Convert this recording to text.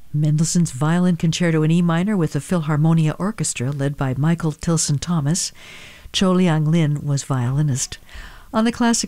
Mendelssohn's Violin Concerto in E minor with the Philharmonia Orchestra led by Michael Tilson Thomas. Cho Liang Lin was violinist. On the classic